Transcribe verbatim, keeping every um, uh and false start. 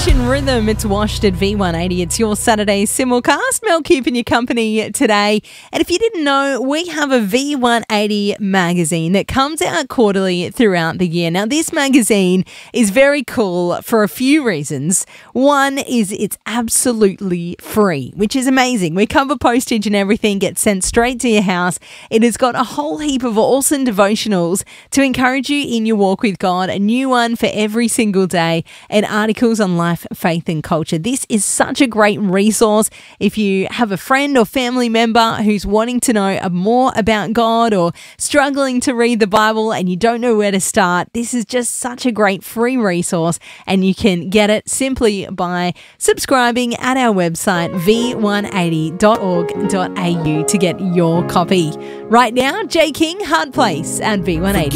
Nation Rhythm, it's washed at V one eighty. It's your Saturday simulcast. Mel keeping you company today. And if you didn't know, we have a V one eighty magazine that comes out quarterly throughout the year. Now, this magazine is very cool for a few reasons. One is it's absolutely free, which is amazing. We cover postage and everything, gets sent straight to your house. It has got a whole heap of awesome devotionals to encourage you in your walk with God, a new one for every single day, and articles on life, faith and culture. This is such a great resource if you have a friend or family member who's wanting to know more about God or struggling to read the Bible and you don't know where to start. This is just such a great free resource, and you can get it simply by subscribing at our website v one eighty dot org dot a u to get your copy. Right now, Jay King, Hard Place, and V one eighty.